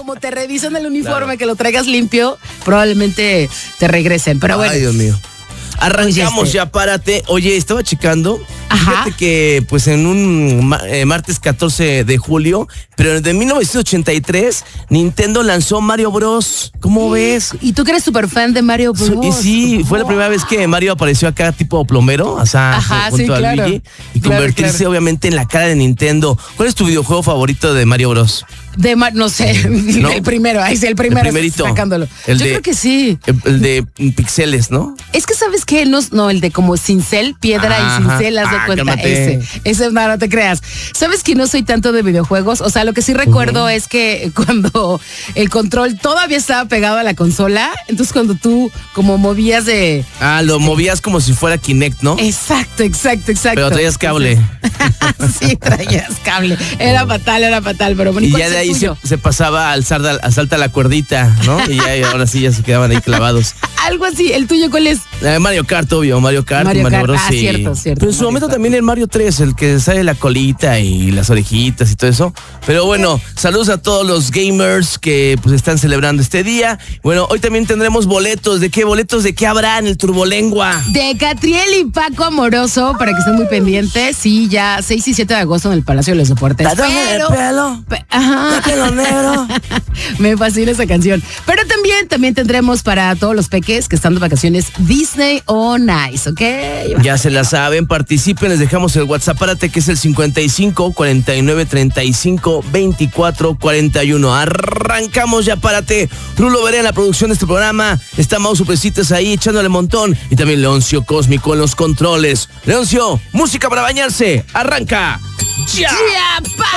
como te revisan el uniforme, que lo traigas limpio, probablemente te regresen. Pero bueno. Ay, Dios mío. Arrancamos ya, párate. Oye, estaba checando. Ajá. Fíjate que pues en un martes 14 de julio, pero de 1983, Nintendo lanzó Mario Bros. ¿Cómo ves? ¿Y tú que eres súper fan de Mario Bros? Y sí, fue la primera vez que Mario apareció acá tipo plomero, o sea, junto a claro. Luigi, y convertirse obviamente en la cara de Nintendo. ¿Cuál es tu videojuego favorito de Mario Bros? No sé, ¿no? El primero, ahí sí, el primero. El primerito. Sacándolo. Yo creo que sí. El de pixeles, ¿no? Es que, ¿sabes qué? No, el de como cincel, piedra y cincel, haz de cuenta. Cálmate. Ese no te creas. ¿Sabes que no soy tanto de videojuegos? O sea, lo que sí recuerdo es que cuando el control todavía estaba pegado a la consola, entonces cuando tú como movías de... Lo movías como si fuera Kinect, ¿no? Exacto. Pero traías cable. Sí, traías cable. Era fatal, pero bueno. Y ya de ahí se pasaba al salta la cuerdita, ¿no? Y ya, ahora sí ya se quedaban ahí clavados. Algo así. ¿El tuyo cuál es? Mario Kart, obvio. Mario Kart. Bros. Sí. Cierto. Pero en su momento también el Mario 3, el que sale la colita y las orejitas y todo eso. Pero bueno, saludos a todos los gamers que pues están celebrando este día. Bueno, hoy también tendremos boletos. ¿De qué boletos? ¿De qué habrá en el Turbolengua? De Catriel y Paco Amoroso, para que estén muy pendientes. Sí, ya 6 y 7 de agosto en el Palacio de los Deportes. Ajá. Pelo negro. Me fascina esa canción. Pero también tendremos para todos los peques que están de vacaciones Disney on Ice, ¿ok? Ya se la saben, participen, les dejamos el WhatsApp, párate, que es el 55 49 35 24 41. Arrancamos ya, párate. Rulo Veré en la producción de este programa. Está Mau Supresitas ahí echándole montón. Y también Leoncio Cósmico en los controles. Leoncio, música para bañarse. Arranca. ¡Ya!